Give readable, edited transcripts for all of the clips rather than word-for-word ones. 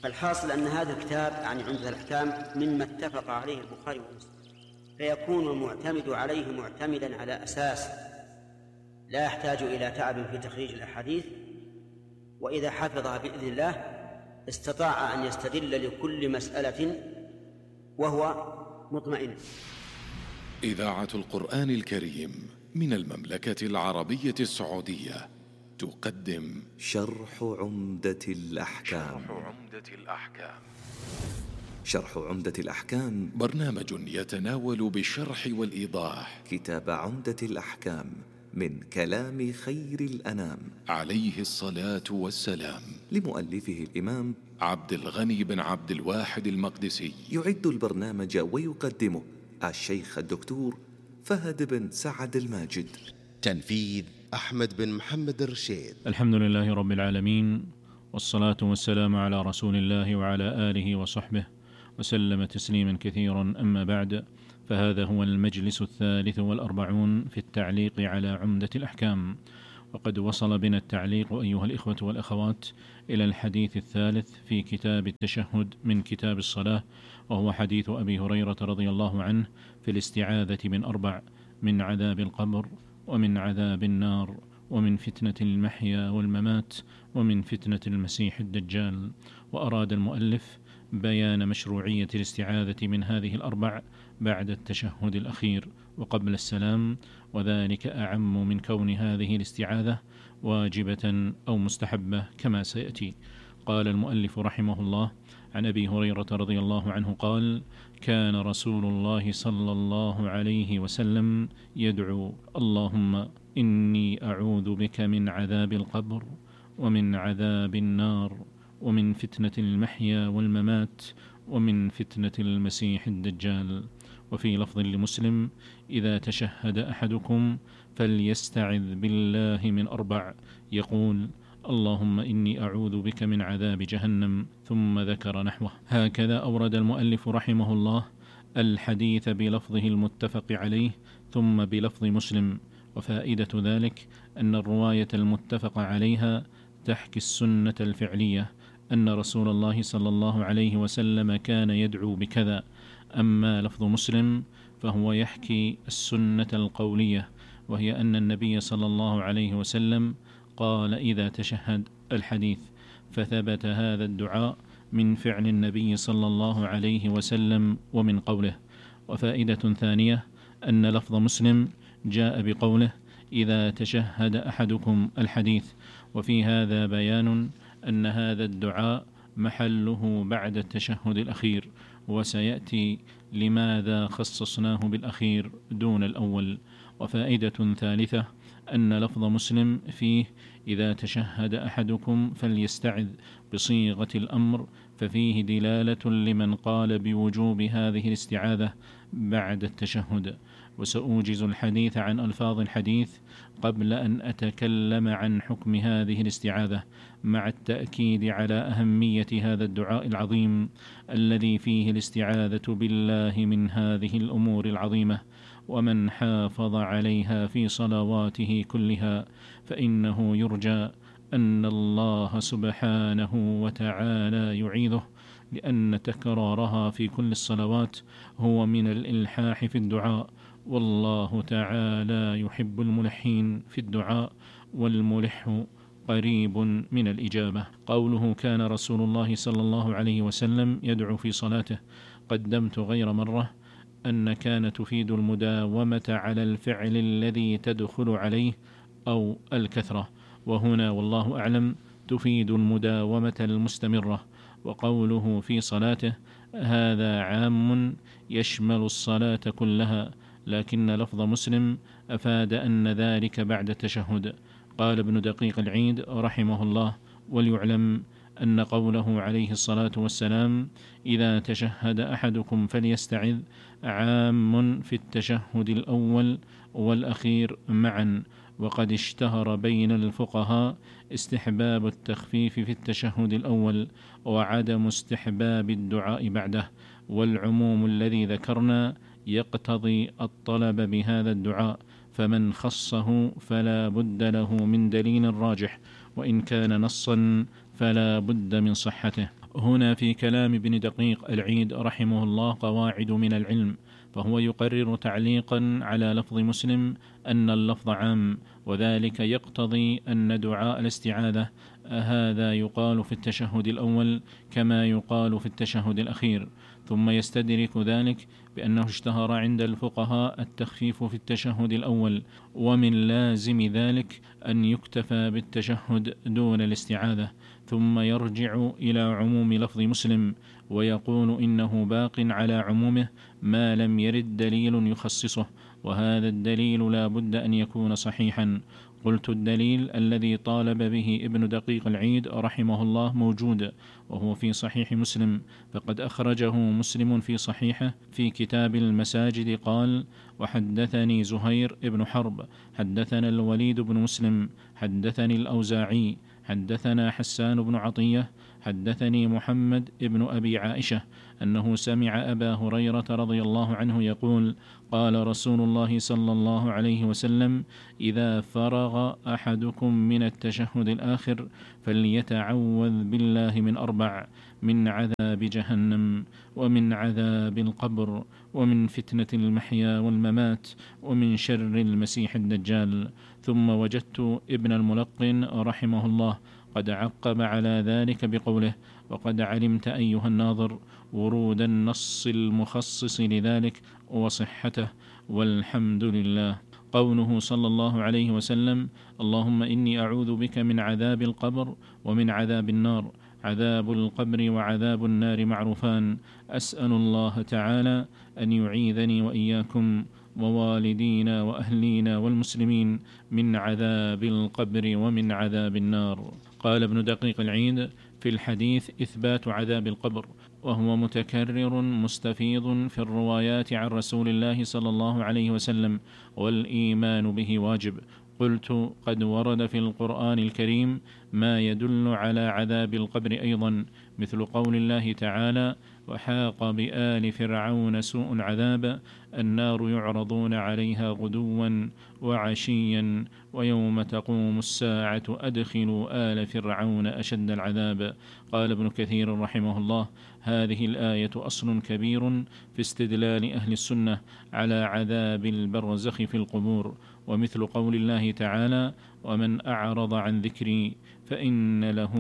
الحاصل أن هذا الكتاب يعني عمدة الأحكام مما اتفق عليه البخاري ومسلم، فيكون المعتمد عليه معتمدا على أساس لا يحتاج إلى تعب في تخريج الأحاديث، وإذا حفظها بإذن الله استطاع أن يستدل لكل مسألة وهو مطمئن. إذاعة القرآن الكريم من المملكة العربية السعودية تقدم شرح عمدة الأحكام. شرح عمدة الأحكام برنامج يتناول بالشرح والإيضاح كتاب عمدة الأحكام من كلام خير الأنام عليه الصلاة والسلام، لمؤلفه الإمام عبد الغني بن عبد الواحد المقدسي. يعد البرنامج ويقدمه الشيخ الدكتور فهد بن سعد الماجد. تنفيذ أحمد بن محمد الرشيد. الحمد لله رب العالمين، والصلاة والسلام على رسول الله وعلى آله وصحبه وسلم تسليما كثيرا. أما بعد، فهذا هو المجلس 43 في التعليق على عمدة الأحكام، وقد وصل بنا التعليق أيها الإخوة والأخوات إلى الحديث الثالث في كتاب التشهد من كتاب الصلاة، وهو حديث أبي هريرة رضي الله عنه في الاستعاذة من 4: من عذاب القبر، ومن عذاب النار، ومن فتنة المحيا والممات، ومن فتنة المسيح الدجال. وأراد المؤلف بيان مشروعية الاستعاذة من هذه 4 بعد التشهد الأخير وقبل السلام، وذلك أعم من كون هذه الاستعاذة واجبة أو مستحبة كما سيأتي. قال المؤلف رحمه الله: عن أبي هريرة رضي الله عنه قال: كان رسول الله صلى الله عليه وسلم يدعو: اللهم إني أعوذ بك من عذاب القبر، ومن عذاب النار، ومن فتنة المحيا والممات، ومن فتنة المسيح الدجال. وفي لفظ لمسلم: إذا تشهد أحدكم فليستعذ بالله من 4، يقول: اللهم إني أعوذ بك من عذاب جهنم، ثم ذكر نحوه. هكذا أورد المؤلف رحمه الله الحديث بلفظه المتفق عليه ثم بلفظ مسلم. وفائدة ذلك أن الرواية المتفق عليها تحكي السنة الفعلية، أن رسول الله صلى الله عليه وسلم كان يدعو بكذا. أما لفظ مسلم فهو يحكي السنة القولية، وهي أن النبي صلى الله عليه وسلم قال إذا تشهد الحديث، فثبت هذا الدعاء من فعل النبي صلى الله عليه وسلم ومن قوله. وفائدة ثانية أن لفظ مسلم جاء بقوله إذا تشهد أحدكم الحديث، وفي هذا بيان أن هذا الدعاء محله بعد التشهد الأخير، وسيأتي لماذا خصصناه بالأخير دون الأول. وفائدة ثالثة أن لفظ مسلم فيه إذا تشهد أحدكم فليستعذ بصيغة الأمر، ففيه دلالة لمن قال بوجوب هذه الاستعاذة بعد التشهد. وسأوجز الحديث عن ألفاظ الحديث قبل أن أتكلم عن حكم هذه الاستعاذة، مع التأكيد على أهمية هذا الدعاء العظيم الذي فيه الاستعاذة بالله من هذه الأمور العظيمة. ومن حافظ عليها في صلواته كلها فإنه يرجى أن الله سبحانه وتعالى يعيذه، لأن تكرارها في كل الصلوات هو من الإلحاح في الدعاء، والله تعالى يحب الملحين في الدعاء، والملح قريب من الإجابة. قوله كان رسول الله صلى الله عليه وسلم يدعو في صلاته، قدمت غير مرة أن كان تفيد المداومة على الفعل الذي تدخل عليه أو الكثرة، وهنا والله أعلم تفيد المداومة المستمرة. وقوله في صلاته هذا عام يشمل الصلاة كلها، لكن لفظ مسلم أفاد أن ذلك بعد التشهد. قال ابن دقيق العيد رحمه الله: وليعلم أن قوله عليه الصلاة والسلام إذا تشهد أحدكم فليستعذ عام في التشهد الأول والأخير معا، وقد اشتهر بين الفقهاء استحباب التخفيف في التشهد الأول وعدم استحباب الدعاء بعده، والعموم الذي ذكرنا يقتضي الطلب بهذا الدعاء، فمن خصه فلا بد له من دليل راجح، وإن كان نصا فلا بد من صحته. هنا في كلام ابن دقيق العيد رحمه الله قواعد من العلم، فهو يقرر تعليقا على لفظ مسلم أن اللفظ عام، وذلك يقتضي أن دعاء الاستعاذة هذا يقال في التشهد الأول كما يقال في التشهد الأخير، ثم يستدرك ذلك بأنه اشتهر عند الفقهاء التخفيف في التشهد الأول، ومن لازم ذلك أن يكتفى بالتشهد دون الاستعاذة، ثم يرجع إلى عموم لفظ مسلم ويقول إنه باق على عمومه ما لم يرد دليل يخصصه، وهذا الدليل لا بد أن يكون صحيحا. قلت الدليل الذي طالب به ابن دقيق العيد رحمه الله موجود، وهو في صحيح مسلم، فقد أخرجه مسلم في صحيحه في كتاب المساجد قال: وحدثني زهير ابن حرب حدثنا الوليد بن مسلم حدثني الأوزاعي حدثنا حسان بن عطية حدثني محمد ابن أبي عائشة أنه سمع أبا هريرة رضي الله عنه يقول: قال رسول الله صلى الله عليه وسلم: إذا فرغ أحدكم من التشهد الآخر فليتعوذ بالله من 4: من عذاب جهنم، ومن عذاب القبر، ومن فتنة المحيا والممات، ومن شر المسيح الدجال. ثم وجدت ابن الملقن رحمه الله قد عقب على ذلك بقوله: وقد علمت أيها الناظر ورود النص المخصص لذلك وصحته، والحمد لله. قوله صلى الله عليه وسلم: اللهم إني أعوذ بك من عذاب القبر ومن عذاب النار. عذاب القبر وعذاب النار معروفان، أسأل الله تعالى أن يعيذني وإياكم ووالدينا وأهلينا والمسلمين من عذاب القبر ومن عذاب النار. قال ابن دقيق العيد: في الحديث إثبات عذاب القبر، وهو متكرر مستفيض في الروايات عن رسول الله صلى الله عليه وسلم، والإيمان به واجب. قلت: قد ورد في القرآن الكريم ما يدل على عذاب القبر أيضا، مثل قول الله تعالى: وحاق بآل فرعون سوء العذاب النار يعرضون عليها غدوا وعشيا ويوم تقوم الساعة أدخلوا آل فرعون أشد العذاب. قال ابن كثير رحمه الله: هذه الآية أصل كبير في استدلال أهل السنة على عذاب البرزخ في القبور، ومثل قول الله تعالى: ومن أعرض عن ذكري فإن له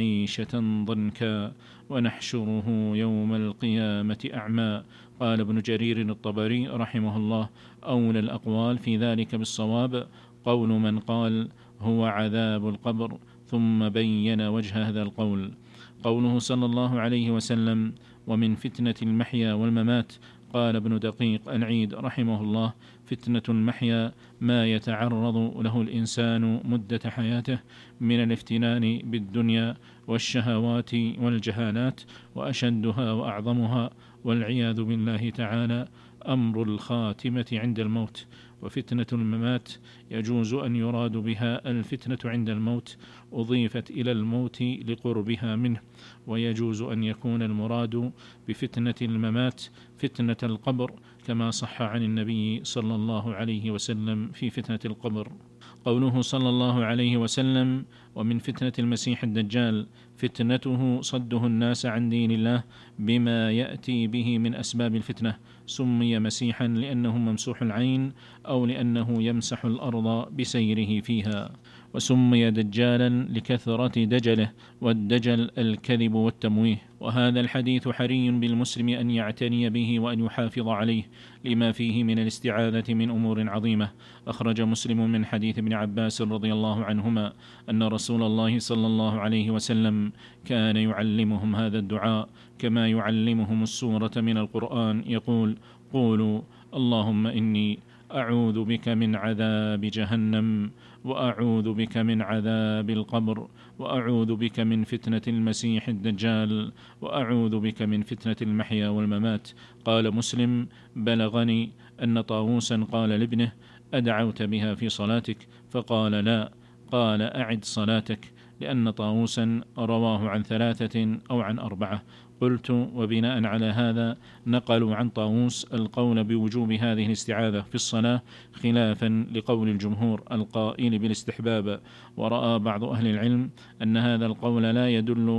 معيشة ضنكا ونحشره يوم القيامة أعمى. قال ابن جرير الطبري رحمه الله: أولى الأقوال في ذلك بالصواب قول من قال هو عذاب القبر، ثم بين وجه هذا القول. قوله صلى الله عليه وسلم: ومن فتنة المحيا والممات. قال ابن دقيق العيد رحمه الله: فتنة المحيا ما يتعرض له الإنسان مدة حياته من الافتنان بالدنيا والشهوات والجهالات، وأشدها وأعظمها والعياذ بالله تعالى أمر الخاتمة عند الموت. وفتنة الممات يجوز أن يراد بها الفتنة عند الموت أضيفت إلى الموت لقربها منه، ويجوز أن يكون المراد بفتنة الممات فتنة القبر، كما صح عن النبي صلى الله عليه وسلم في فتنة القبر. قوله صلى الله عليه وسلم: ومن فتنة المسيح الدجال. فتنته صده الناس عن دين الله بما يأتي به من أسباب الفتنة. سمي مسيحا لأنه ممسوح العين أو لأنه يمسح الأرض بسيره فيها، وسمي دجالا لكثرة دجله، والدجل الكذب والتمويه. وهذا الحديث حري بالمسلم أن يعتني به وأن يحافظ عليه لما فيه من الاستعاذة من أمور عظيمة. أخرج مسلم من حديث ابن عباس رضي الله عنهما أن رسول الله صلى الله عليه وسلم كان يعلمهم هذا الدعاء كما يعلمهم السورة من القرآن، يقول: قولوا اللهم إني أعوذ بك من عذاب جهنم، وأعوذ بك من عذاب القبر، وأعوذ بك من فتنة المسيح الدجال، وأعوذ بك من فتنة المحيا والممات. قال مسلم: بلغني أن طاووسا قال لابنه: أدعوت بها في صلاتك؟ فقال: لا. قال: أعد صلاتك، لأن طاووسا رواه عن 3 أو عن 4. قلت: وبناء على هذا نقلوا عن طاووس القول بوجوب هذه الاستعاذة في الصلاة خلافا لقول الجمهور القائل بالاستحباب. ورأى بعض أهل العلم أن هذا القول لا يدل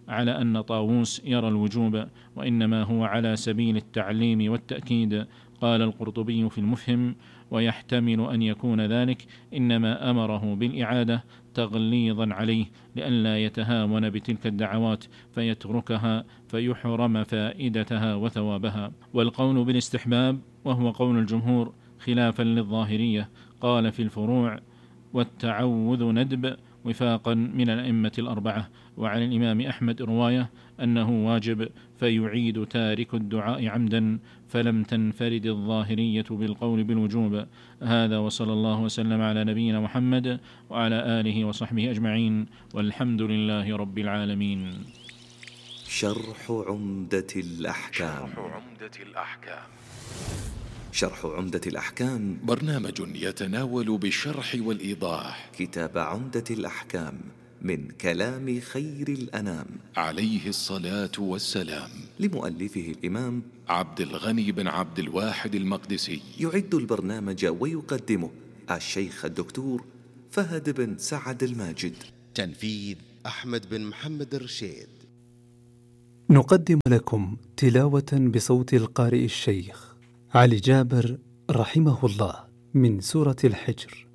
على أن طاووس يرى الوجوب، وإنما هو على سبيل التعليم والتأكيد. قال القرطبي في المفهم: ويحتمل أن يكون ذلك إنما أمره بالإعادة تغليظا عليه لئلا يتهاون بتلك الدعوات فيتركها فيحرم فائدتها وثوابها. والقول بالاستحباب وهو قول الجمهور خلافا للظاهرية قال في الفروع: والتعوذ ندب، وفاقا من الأئمة الأربعة. وعن الإمام أحمد رواية أنه واجب فيعيد تارك الدعاء عمدا، فلم تنفرد الظاهرية بالقول بالوجوب. هذا، وصلى الله وسلم على نبينا محمد وعلى آله وصحبه أجمعين، والحمد لله رب العالمين. شرح عمدة الأحكام. شرح عمدة الأحكام برنامج يتناول بالشرح والإيضاح كتاب عمدة الأحكام من كلام خير الأنام عليه الصلاة والسلام، لمؤلفه الإمام عبد الغني بن عبد الواحد المقدسي. يعد البرنامج ويقدمه الشيخ الدكتور فهد بن سعد الماجد. تنفيذ أحمد بن محمد الرشيد. نقدم لكم تلاوة بصوت القارئ الشيخ علي جابر رحمه الله من سورة الحجر.